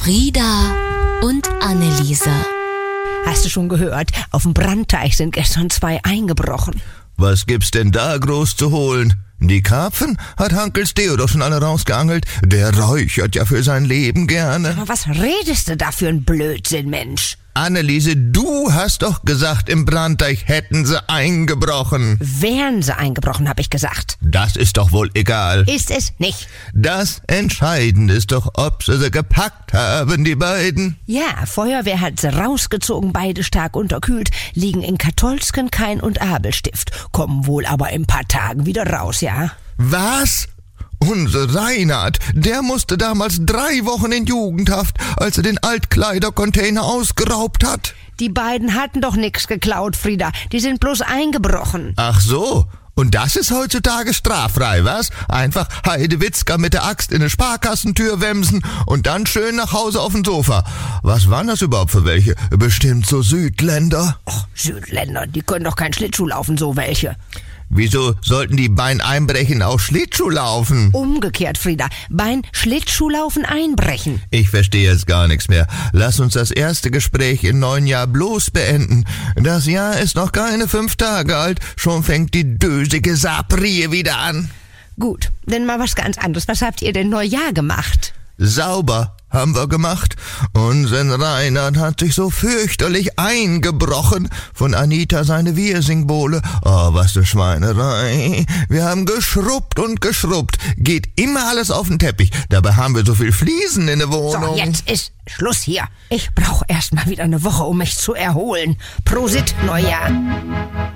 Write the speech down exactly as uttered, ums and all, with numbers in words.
Frieda und Anneliese. Hast du schon gehört? Auf dem Brandteich sind gestern zwei eingebrochen. Was gibt's denn da groß zu holen? Die Karpfen hat Hankels Theodor schon alle rausgeangelt. Der räuchert ja für sein Leben gerne. Aber was redest du da für ein Blödsinn, Mensch? Anneliese, du hast doch gesagt, im Brandteich hätten sie eingebrochen. Wären sie eingebrochen, habe ich gesagt. Das ist doch wohl egal. Ist es nicht. Das Entscheidende ist doch, ob sie sie gepackt haben, die beiden. Ja, Feuerwehr hat sie rausgezogen, beide stark unterkühlt, liegen in Katholsken, Kain und Abelstift, kommen wohl aber in ein paar Tagen wieder raus, ja? Was? Unser Reinhard, der musste damals drei Wochen in Jugendhaft, als er den Altkleidercontainer ausgeraubt hat. Die beiden hatten doch nix geklaut, Frieda. Die sind bloß eingebrochen. Ach so, und das ist heutzutage straffrei, was? Einfach Heidewitzka mit der Axt in eine Sparkassentür wemsen und dann schön nach Hause auf dem Sofa. Was waren das überhaupt für welche? Bestimmt so Südländer. Och, Südländer, die können doch kein Schlittschuh laufen, so welche. Wieso sollten die beim Einbrechen auch Schlittschuh laufen? Umgekehrt, Frieda. Beim Schlittschuhlaufen einbrechen. Ich verstehe jetzt gar nichts mehr. Lass uns das erste Gespräch im neuen Jahr bloß beenden. Das Jahr ist noch keine fünf Tage alt, schon fängt die dösige Saprie wieder an. Gut, denn mal was ganz anderes. Was habt ihr denn Neujahr gemacht? Sauber haben wir gemacht. Unser Reinhard hat sich so fürchterlich eingebrochen. Von Anita seine Wirsingbohle. Oh, was eine Schweinerei. Wir haben geschrubbt und geschrubbt. Geht immer alles auf den Teppich. Dabei haben wir so viel Fliesen in der Wohnung. So, jetzt ist Schluss hier. Ich brauche erst mal wieder eine Woche, um mich zu erholen. Prosit, Neujahr.